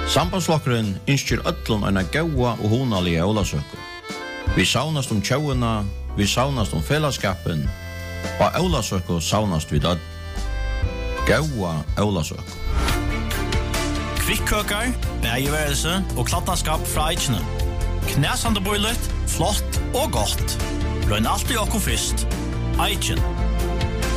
Sambandsflokkurin ynskir öllum eina góa og hugnalige ólavsøku. Vi saunast tjóuna, vi saunast felaskapen, og ólavsøku saunast við öll. Góa ólavsøku. Kvikkøkar, bægeværelse og klattanskap fra Eichene. Knæsande bøylet, flott og godt. Røyn alltid okkur fyrst. Eichen.